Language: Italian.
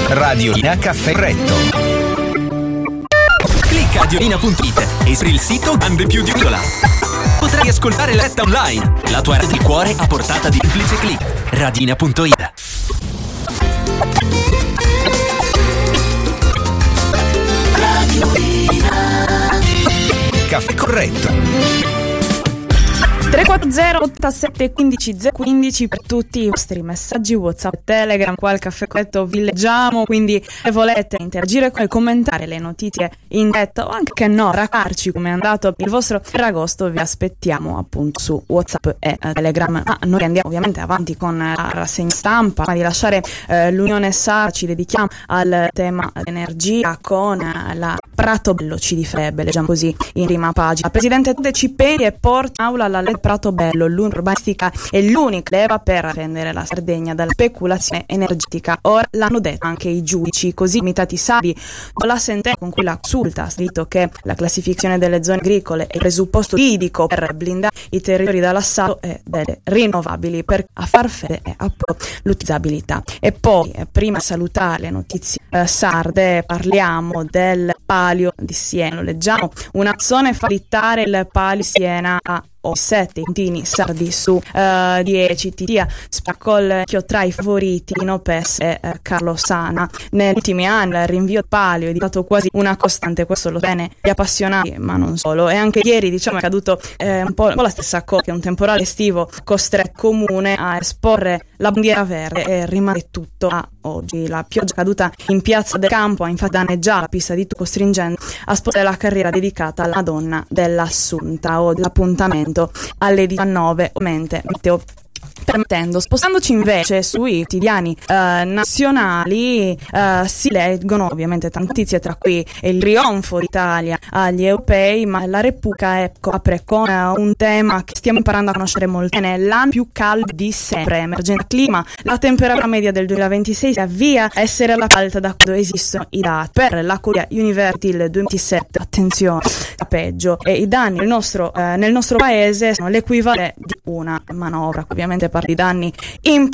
Radiolina Caffè Corretto. Clicca a diolina.it e apri il sito Grande più di un'ola. Potrai ascoltare la retta online. La tua radio di cuore a portata di semplice click. Radina.it. Caffè Corretto. 340 87 15 015 per tutti i vostri messaggi WhatsApp, Telegram. Qua al Caffè Corretto vi leggiamo, quindi se volete interagire con e commentare le notizie in diretta o anche che no, raccontarci come è andato il vostro Ferragosto, vi aspettiamo appunto su WhatsApp e Telegram. Ma noi andiamo ovviamente avanti con la rassegna stampa. Prima di lasciare l'Unione Sacra ci dedichiamo al tema dell'energia con la Pratobello ci difrebbe, leggiamo così in prima pagina. Presidente Cipelli e porta in aula la legge Pratobello, l'urbanistica è l'unica leva per rendere la Sardegna dalla speculazione energetica. Ora l'hanno detto anche i giudici, così Comitati Sardi con la sentenza con cui la Consulta ha scritto che la classificazione delle zone agricole è il presupposto giuridico per blindare i territori dall'assalto e delle rinnovabili per a far fede e l'utilizzabilità. E poi, prima di salutare le notizie sarde, parliamo del Palio di Siena. Lo leggiamo: una zona fa littare il Palio Siena a 7 puntini sardi su 10. Titia spaccol tra i favoriti Nopes e Carlo Sana. Negli ultimi anni il rinvio palio è diventato quasi una costante, questo lo bene gli appassionati ma non solo. E anche ieri diciamo è caduto un po' la stessa cosa, che un temporale estivo costretto comune a esporre la bandiera verde e rimane tutto a oggi. La pioggia caduta in piazza del Campo ha infatti danneggiato la pista di tutto, costringendo a spostare la carriera dedicata alla Madonna dell'Assunta. O l'appuntamento alle 19, ovviamente meteo permettendo. Spostandoci invece sui quotidiani nazionali, si leggono ovviamente tante notizie, tra cui il trionfo d'Italia agli europei, ma la Repubblica apre con un tema che stiamo imparando a conoscere molto bene: l'anno più caldo di sempre, emergenza clima. La temperatura media del 2026 si avvia a essere la più alta da quando esistono i dati. Per la Korea University il 2027, attenzione, a peggio, e i danni nel nostro paese sono l'equivalente di una manovra. Ovviamente parli di danni